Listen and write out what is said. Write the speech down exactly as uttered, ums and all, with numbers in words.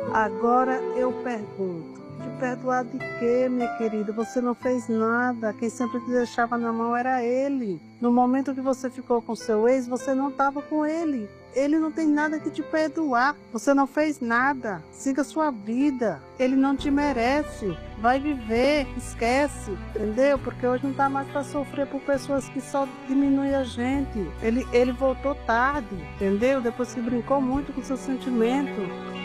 Agora eu pergunto, te perdoar de quê, minha querida? Você não fez nada, quem sempre te deixava na mão era ele. No momento que você ficou com seu ex, você não estava com ele. Ele não tem nada que te perdoar, você não fez nada, siga sua vida, ele não te merece, vai viver, esquece, entendeu? Porque hoje não tá mais para sofrer por pessoas que só diminuem a gente. Ele, ele voltou tarde, entendeu? Depois que brincou muito com seu sentimento.